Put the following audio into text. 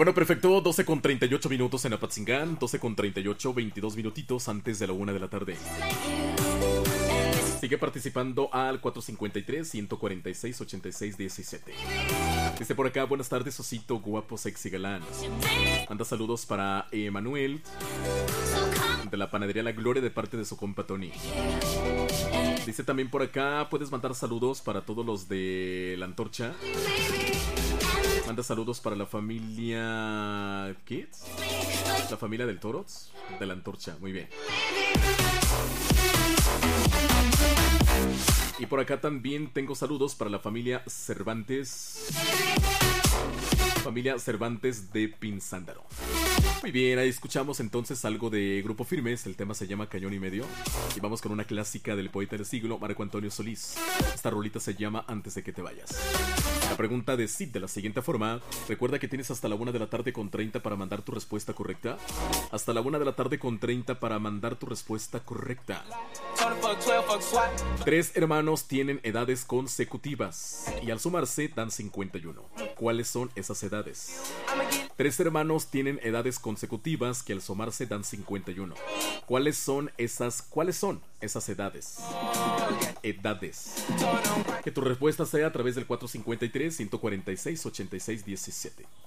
Bueno, perfecto, 12 con 38 minutos en Apatzingán, 12 con 38, 22 minutitos antes de la 1 de la tarde. Sigue participando al 453-146-8617. Dice por acá, buenas tardes, osito guapo, sexy galán. Manda saludos para Emanuel, de la panadería La Gloria, de parte de su compa Tony. Dice también por acá, puedes mandar saludos para todos los de La Antorcha. Manda saludos para la familia... ¿Kids? La familia del Torots, de La Antorcha, muy bien. Y por acá también tengo saludos para la familia Cervantes. Familia Cervantes de Pinzándaro. Muy bien, ahí escuchamos entonces algo de Grupo Firmes. El tema se llama Cañón y Medio. Y vamos con una clásica del poeta del siglo, Marco Antonio Solís. Esta rolita se llama Antes de que te vayas. La pregunta de Sid de la siguiente forma. Recuerda que tienes hasta la 1 de la tarde con 30 para mandar tu respuesta correcta. Hasta la 1 de la tarde con 30 para mandar tu respuesta correcta. 3 hermanos tienen edades consecutivas y al sumarse dan 51. ¿Cuáles son esas edades? 3 hermanos tienen edades consecutivas que al sumarse dan 51. ¿Cuáles son esas edades? Que tu respuesta sea a través del 453-146-8617.